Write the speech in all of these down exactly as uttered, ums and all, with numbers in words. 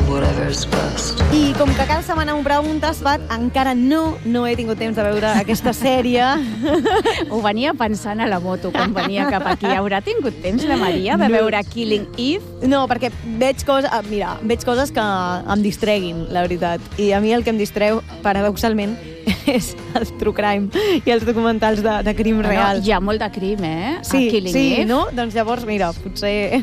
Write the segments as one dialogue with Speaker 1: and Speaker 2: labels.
Speaker 1: whatever's best.
Speaker 2: I com que cada setmana m'ho preguntes, Pat, encara no, no he tingut temps de veure aquesta sèrie.
Speaker 3: Ho venia pensant a la moto quan venia cap aquí. Haurà tingut temps la Maria de veure Killing Eve?
Speaker 2: No, perquè veig coses, mira, veig coses que em distreguin, la veritat. I a mi el que em distreu, paradoxalment, és el true crime i els documentals de, de crim real.
Speaker 3: No, hi ha molt de crim, eh?
Speaker 2: Sí,
Speaker 3: a Killing
Speaker 2: sí,
Speaker 3: Eve.
Speaker 2: no? Doncs llavors, mira, potser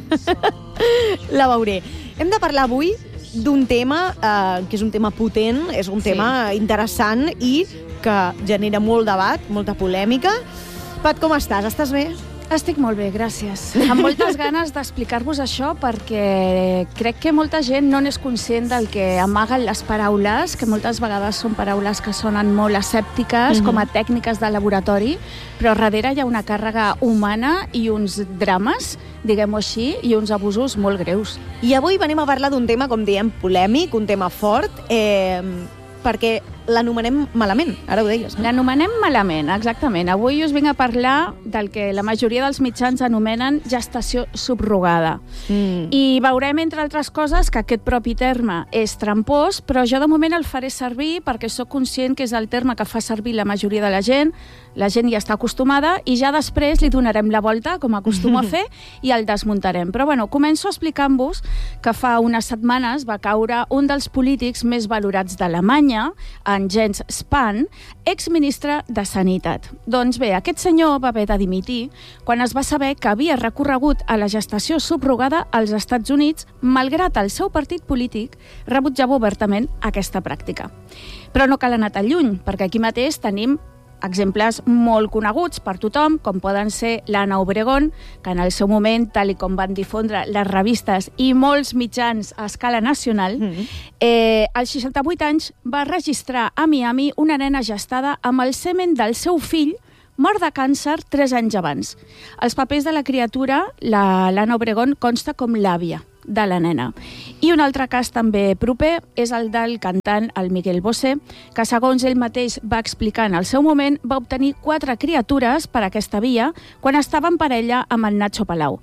Speaker 2: la veuré. Hem de parlar avui d'un tema eh, que és un tema potent, és un
Speaker 3: Sí.
Speaker 2: tema interessant i que genera molt debat, molta polèmica. Pat, com estàs? Estàs bé?
Speaker 3: Estic molt bé, gràcies. Amb moltes ganes d'explicar-vos això perquè crec que molta gent no n'és conscient del que amaguen les paraules, que moltes vegades són paraules que sonen molt escèptiques,
Speaker 2: Mhm.
Speaker 3: com a tècniques de laboratori, però darrere hi ha una càrrega humana i uns drames, diguem-ho així, i uns abusos molt greus.
Speaker 2: I avui venim a parlar d'un tema, com diem, polèmic, un tema fort, eh, perquè l'anomenem malament, ara ho deies. No?
Speaker 3: L'anomenem malament, exactament. Avui us vinc a parlar del que la majoria dels mitjans anomenen gestació subrogada.
Speaker 2: Mm.
Speaker 3: I veurem, entre altres coses, que aquest propi terme és trampós, però jo de moment el faré servir perquè sóc conscient que és el terme que fa servir la majoria de la gent, la gent ja està acostumada, i ja després li donarem la volta, com acostumo a fer, i el desmuntarem. Però bueno, començo explicant-vos que fa unes setmanes va caure un dels polítics més valorats d'Alemanya, en Jens Spahn, exministre de Sanitat. Doncs bé, aquest senyor va haver de dimitir quan es va saber que havia recorregut a la gestació subrogada als Estats Units, malgrat el seu partit polític rebutjava obertament aquesta pràctica. Però no cal anar tan lluny, perquè aquí mateix tenim exemples molt coneguts per tothom, com poden ser l'Anna Obregón, que en el seu moment, tal i com van difondre les revistes i molts mitjans a escala nacional,
Speaker 2: Mm.
Speaker 3: eh, als seixanta-vuit anys va registrar a Miami una nena gestada amb el semen del seu fill, mort de càncer tres anys abans. Els papers de la criatura, la, l'Anna Obregón, consta com l'àvia de la nena. I un altre cas també proper és el del cantant, el Miguel Bosé, que segons ell mateix va explicar en el seu moment, va obtenir quatre criatures per aquesta via quan estava en parella amb el Nacho Palau.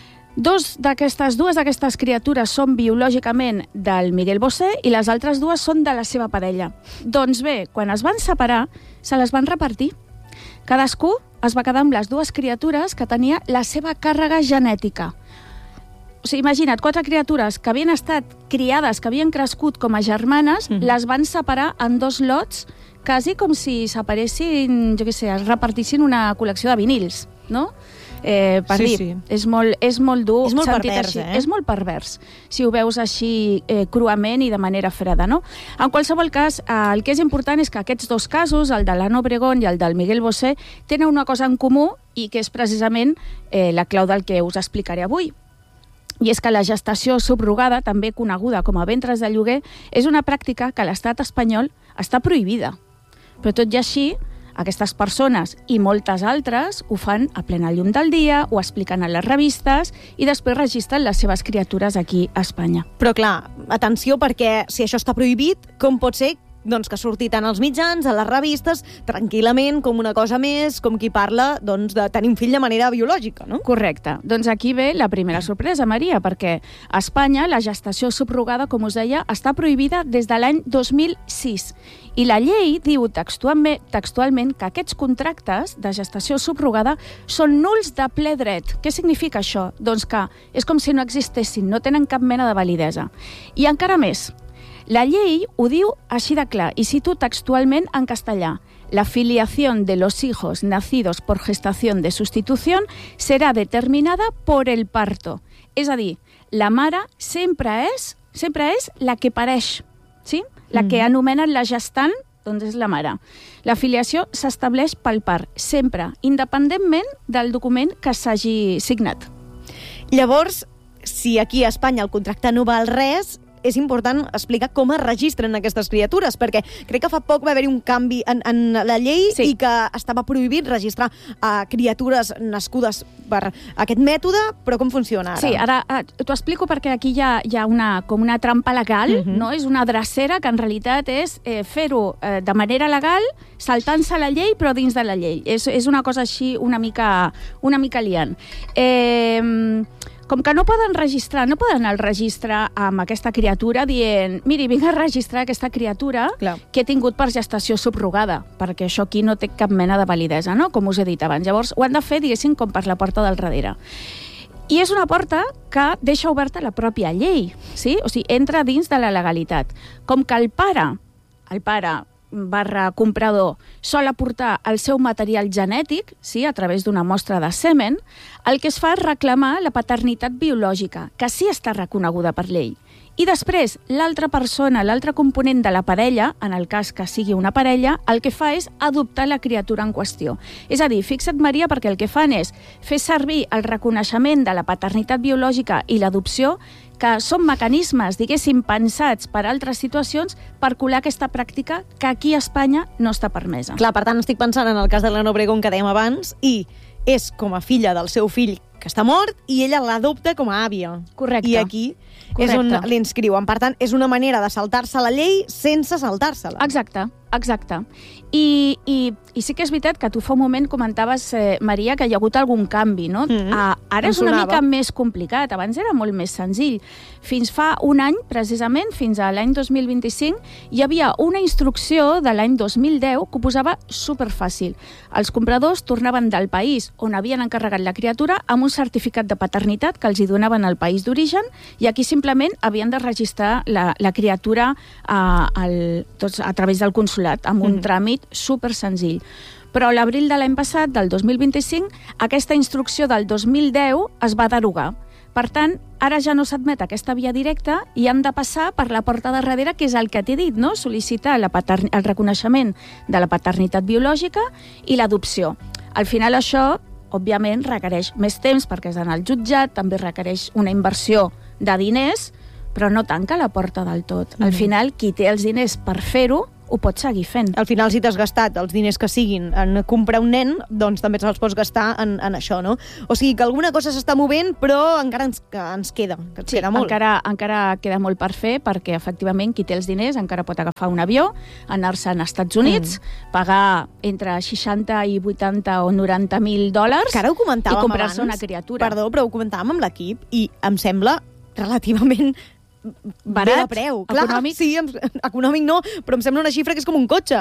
Speaker 3: Dos d'aquestes, dues d'aquestes criatures són biològicament del Miguel Bosé i les altres dues són de la seva parella. Doncs bé, quan es van separar, se les van repartir. Cadascú es va quedar amb les dues criatures que tenia la seva càrrega genètica. O sigui, imagina't, quatre criatures que havien estat criades, que havien crescut com a germanes,
Speaker 2: Mhm.
Speaker 3: les van separar en dos lots, quasi com si separessin, jo què sé, es repartissin una col·lecció de vinils, no? Eh, per
Speaker 2: Sí,
Speaker 3: dir,
Speaker 2: sí.
Speaker 3: és molt, és molt dur.
Speaker 2: És molt
Speaker 3: sentit
Speaker 2: pervers,
Speaker 3: així.
Speaker 2: eh?
Speaker 3: És molt pervers, si ho veus així eh, cruament i de manera freda, no? En qualsevol cas, eh, el que és important és que aquests dos casos, el de l'Anna Obregón i el del Miguel Bosé, tenen una cosa en comú i que és precisament eh, la clau del que us explicaré avui. I és que la gestació subrogada, també coneguda com a ventres de lloguer, és una pràctica que a l'estat espanyol està prohibida. Però tot i així, aquestes persones i moltes altres ho fan a plena llum del dia, ho expliquen a les revistes i després registren les seves criatures aquí a Espanya.
Speaker 2: Però clar, atenció, perquè si això està prohibit, com pot ser doncs, que surti tant als mitjans, a les revistes, tranquil·lament, com una cosa més, com qui parla doncs, de tenir un fill de manera biològica, no?
Speaker 3: Correcte. Doncs aquí ve la primera sorpresa, Maria, perquè a Espanya la gestació subrogada, com us deia, està prohibida des de l'any dos mil sis. I la llei diu textualment, textualment que aquests contractes de gestació subrogada són nuls de ple dret. Què significa això? Doncs que és com si no existessin, no tenen cap mena de validesa. I encara més, la llei ho diu així de clar, i cito textualment en castellà. La filiación de los hijos nacidos por gestación de sustitución será determinada por el parto. És a dir, la mare sempre és, sempre és la que pareix, sí? La que anomenen la gestant, doncs és la mare. La filiació s'estableix pel part, sempre, independentment del document que s'hagi signat.
Speaker 2: Llavors, si aquí a Espanya el contracte no val res, és important explicar com es registren aquestes criatures, perquè crec que fa poc va haver-hi un canvi en, en la llei
Speaker 3: Sí.
Speaker 2: i que estava prohibit registrar uh, criatures nascudes per aquest mètode, però com funciona ara?
Speaker 3: Sí, ara eh, t'ho explico perquè aquí hi ha, hi ha una, com una trampa legal,
Speaker 2: Mhm.
Speaker 3: no? És una drecera que en realitat és eh, fer-ho eh, de manera legal, saltant-se la llei, però dins de la llei. És, és una cosa així una mica, una mica liant. Eh, com que no poden registrar, no poden anar al registre amb aquesta criatura dient, miri, vinc a registrar aquesta criatura Clar. que he tingut per gestació subrogada, perquè això aquí no té cap mena de validesa, no? Com us he dit abans. Llavors, ho han de fer, diguéssim, com per la porta del darrere. I és una porta que deixa oberta la pròpia llei, sí? O sigui, entra dins de la legalitat. Com que el pare, el pare barra comprador, sol aportar el seu material genètic, sí, a través d'una mostra de semen, el que es fa és reclamar la paternitat biològica, que sí està reconeguda per llei. I després, l'altra persona, l'altre component de la parella, en el cas que sigui una parella, el que fa és adoptar la criatura en qüestió. És a dir, fixa't, Maria, perquè el que fan és fer servir el reconeixement de la paternitat biològica i l'adopció, que són mecanismes, diguéssim, pensats per altres situacions per colar aquesta pràctica que aquí a Espanya no està permesa.
Speaker 2: Clar, per tant, estic pensant en el cas de l'Anna Obregón que dèiem abans, i és com a filla del seu fill que està mort i ella l'adopta com a àvia.
Speaker 3: Correcte.
Speaker 2: I aquí Correcte. és on l'inscriuen. Per tant, és una manera de saltar-se la llei sense saltar-se-la.
Speaker 3: Exacte, exacte. I, i, I sí que és veritat que tu fa un moment comentaves, eh, Maria, que hi ha hagut algun canvi, no? Mm-hmm. ah, ara és una mica més complicat, abans era molt més senzill. Fins fa un any, precisament, fins a l'any dos mil vint-i-cinc, hi havia una instrucció de l'any dos mil deu que ho posava superfàcil. Els compradors tornaven del país on havien encarregat la criatura amb un certificat de paternitat que els hi donaven al país d'origen i aquí simplement havien de registrar la, la criatura a, al, tots, a través del consolat, amb un mm. tràmit super senzill. Però a l'abril de l'any passat, del dos mil vint-i-cinc, aquesta instrucció del dos mil deu es va derogar. Per tant, ara ja no s'admet aquesta via directa i han de passar per la porta de darrere, que és el que t'he dit, no? Sol·licitar la patern... el reconeixement de la paternitat biològica i l'adopció. Al final això, òbviament, requereix més temps perquè és anar al jutjat, també requereix una inversió de diners, però no tanca la porta del tot. Al final, qui té els diners per fer-ho, ho pots seguir fent.
Speaker 2: Al final, si t'has gastat els diners que siguin en comprar un nen, doncs també se'ls pots gastar en, en això, no? O sigui que alguna cosa s'està movent, però encara ens, ens queda, que ens
Speaker 3: sí,
Speaker 2: queda molt.
Speaker 3: Encara, encara queda molt per fer, perquè efectivament qui té els diners encara pot agafar un avió, anar-se als Estats Units, mm. pagar entre seixanta i vuitanta o noranta mil dòlars
Speaker 2: que ara ho comentàvem
Speaker 3: i comprar-se
Speaker 2: abans,
Speaker 3: una criatura.
Speaker 2: Perdó, però ho comentàvem amb l'equip i em sembla relativament
Speaker 3: barat,
Speaker 2: bé de preu. Clar,
Speaker 3: econòmic.
Speaker 2: Sí, em, econòmic no, però em sembla una xifra que és com un cotxe.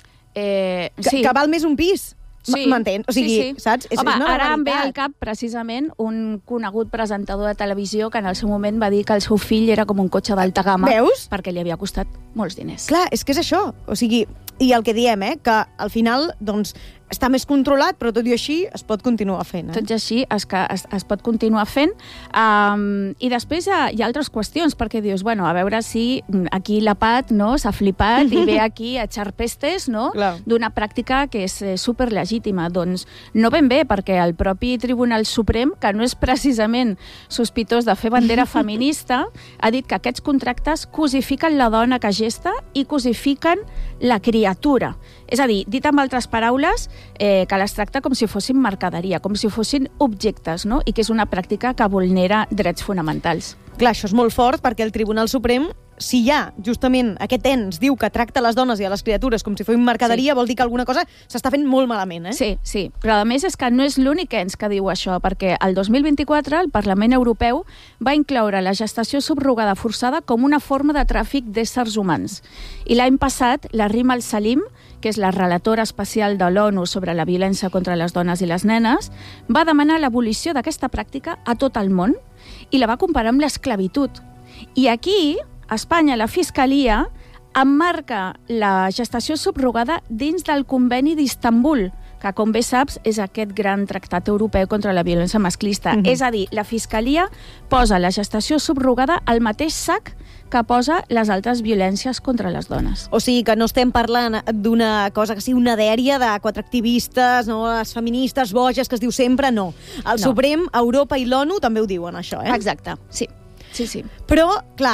Speaker 3: Eh,
Speaker 2: que,
Speaker 3: sí.
Speaker 2: que val més un pis.
Speaker 3: Sí.
Speaker 2: M'entens? O sigui,
Speaker 3: sí, sí.
Speaker 2: saps? És,
Speaker 3: Home,
Speaker 2: és una
Speaker 3: ara em ve
Speaker 2: barbaritat.
Speaker 3: al cap precisament un conegut presentador de televisió que en el seu moment va dir que el seu fill era com un cotxe d'alta gamma.
Speaker 2: Veus?
Speaker 3: Perquè li havia costat molts diners.
Speaker 2: Clar, és que és això. O sigui, i el que diem, eh, que al final, doncs, està més controlat, però tot i així es pot continuar fent. Eh?
Speaker 3: Tot i així es, que es, es pot continuar fent. Um, I després hi ha, hi ha altres qüestions, perquè dius, bueno, a veure si aquí la Pat no, s'ha flipat i ve aquí a echar pestes, no?, d'una pràctica que és eh, superlegítima. Doncs no ben bé, perquè el propi Tribunal Suprem, que no és precisament sospitós de fer bandera feminista, ha dit que aquests contractes cosifiquen la dona que gesta i cosifiquen la criatura. És a dir, dit amb altres paraules, eh, que les tracta com si fossin mercaderia, com si fossin objectes, no? I que és una pràctica que vulnera drets fonamentals.
Speaker 2: Clar, això és molt fort perquè el Tribunal Suprem, si ja justament aquest ens diu que tracta les dones i a les criatures com si fossin mercaderia, sí. vol dir que alguna cosa s'està fent molt malament, eh?
Speaker 3: Sí, sí, però a més és que no és l'únic ens que diu això, perquè el dos mil vint-i-quatre el Parlament Europeu va incloure la gestació subrogada forçada com una forma de tràfic d'éssers humans. I l'any passat, la Rima Al-Salim, que és la relatora especial de l'ONU sobre la violència contra les dones i les nenes, va demanar l'abolició d'aquesta pràctica a tot el món i la va comparar amb l'esclavitud. I aquí, a Espanya, la Fiscalia emmarca la gestació subrogada dins del conveni d'Istanbul, que, com bé saps, és aquest gran tractat europeu contra la violència masclista. Mm-hmm. És a dir, la Fiscalia posa la gestació subrogada al mateix sac que posa les altres violències contra les dones.
Speaker 2: O sigui que no estem parlant d'una cosa que sigui una dèria de quatre activistes, no, les feministes boges que es diu sempre, no. El no. Suprem, Europa i l'ONU també ho diuen, això, eh?
Speaker 3: Exacte, sí. Sí, sí.
Speaker 2: Però, clar,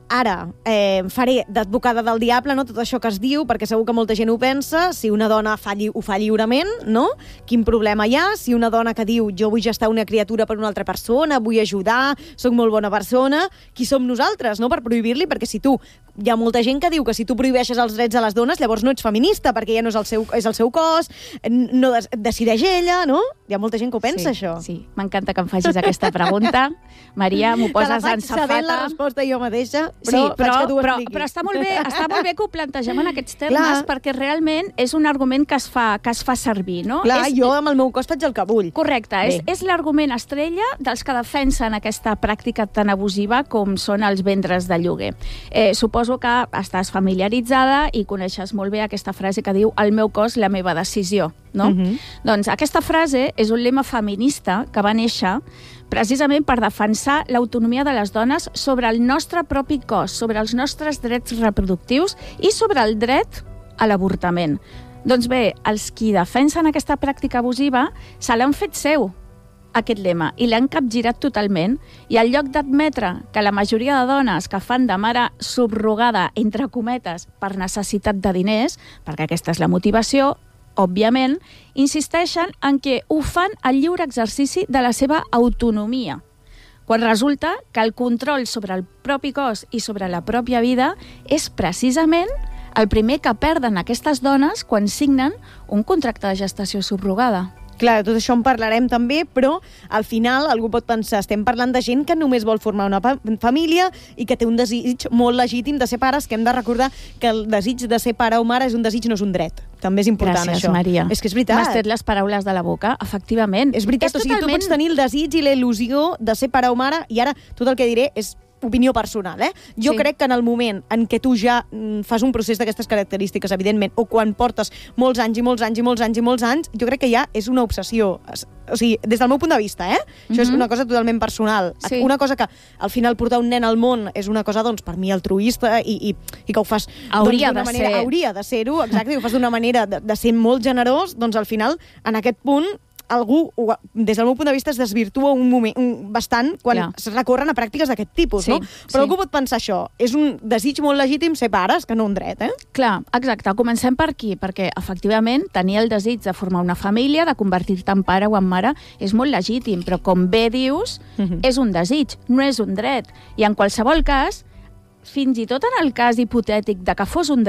Speaker 2: Ara, eh, faré d'advocada del diable, no?, tot això que es diu, perquè segur que molta gent ho pensa. Si una dona fa lli ho fa lliurement, no? Quin problema hi ha? Si una dona que diu jo vull gestar una criatura per una altra persona, vull ajudar, soc molt bona persona, qui som nosaltres, no?, per prohibir-li? Perquè si tu, hi ha molta gent que diu que si tu prohibeixes els drets a les dones, llavors no ets feminista, perquè ja no és el seu, és el seu cos, no des, decideix ella, no? Hi ha molta gent que ho pensa,
Speaker 3: sí,
Speaker 2: això.
Speaker 3: Sí, m'encanta que em facis aquesta pregunta. Maria, m'ho poses en safata.
Speaker 2: Te la faig sabent la resposta jo mateixa, però,
Speaker 3: sí, però,
Speaker 2: faig que tu ho
Speaker 3: però,
Speaker 2: expliquis.
Speaker 3: però està molt bé, està molt bé que ho plantegem en aquests termes,
Speaker 2: Clar.
Speaker 3: perquè realment és un argument que es fa, que es fa servir, no?
Speaker 2: Clar,
Speaker 3: és,
Speaker 2: jo amb el meu cos faig el que vull.
Speaker 3: Correcte, és, és l'argument estrella dels que defensen aquesta pràctica tan abusiva com són els ventres de lloguer. Eh, suposo que estàs familiaritzada i coneixes molt bé aquesta frase que diu el meu cos, la meva decisió, no?
Speaker 2: Uh-huh.
Speaker 3: Doncs aquesta frase és un lema feminista que va néixer precisament per defensar l'autonomia de les dones sobre el nostre propi cos, sobre els nostres drets reproductius i sobre el dret a l'avortament. Doncs bé, els qui defensen aquesta pràctica abusiva se l'han fet seu, aquest lema, i l'han capgirat totalment, i en lloc d'admetre que la majoria de dones que fan de mare subrogada, entre cometes, per necessitat de diners, perquè aquesta és la motivació, òbviament, insisteixen en que ho fan al lliure exercici de la seva autonomia, quan resulta que el control sobre el propi cos i sobre la pròpia vida és precisament el primer que perden aquestes dones quan signen un contracte de gestació subrogada.
Speaker 2: Clar, tot això en parlarem també, però al final algú pot pensar, estem parlant de gent que només vol formar una família i que té un desig molt legítim de ser pares, que hem de recordar que el desig de ser pare o mare és un desig, no és un dret. També és important,
Speaker 3: Gràcies,
Speaker 2: això.
Speaker 3: Maria.
Speaker 2: És que és veritat.
Speaker 3: M'has tret les paraules de la boca, efectivament.
Speaker 2: És veritat,
Speaker 3: és
Speaker 2: o sigui,
Speaker 3: totalment...
Speaker 2: tu pots tenir el desig i la il·lusió de ser pare o mare, i ara tot el que diré és opinió personal, eh? Jo
Speaker 3: Sí.
Speaker 2: crec que en el moment en què tu ja mm, fas un procés d'aquestes característiques, evidentment, o quan portes molts anys i molts anys i molts anys i molts anys, jo crec que ja és una obsessió. O sigui, des del meu punt de vista, eh? Això mm-hmm. és una cosa totalment personal.
Speaker 3: Sí.
Speaker 2: Una cosa que al final portar un nen al món és una cosa, doncs, per mi altruista i, i, i que ho fas
Speaker 3: Hauria
Speaker 2: doncs, d'una
Speaker 3: de
Speaker 2: manera...
Speaker 3: ser.
Speaker 2: Hauria de ser-ho, exacte, i ho fas d'una manera de, de ser molt generós, doncs al final, en aquest punt, algú, des del meu punt de vista, es desvirtua un moment un, bastant quan
Speaker 3: Clar.
Speaker 2: es recorren a pràctiques d'aquest tipus,
Speaker 3: Sí,
Speaker 2: no? Però
Speaker 3: sí.
Speaker 2: algú pot pensar això. És un desig molt legítim ser pares, que no un dret, eh?
Speaker 3: Clar, exacte. Comencem per aquí, perquè, efectivament, tenir el desig de formar una família, de convertir-te en pare o en mare, és molt legítim, però, com bé dius,
Speaker 2: Mhm.
Speaker 3: és un desig, no és un dret. I, en qualsevol cas, fins i tot en el cas hipotètic de que fos un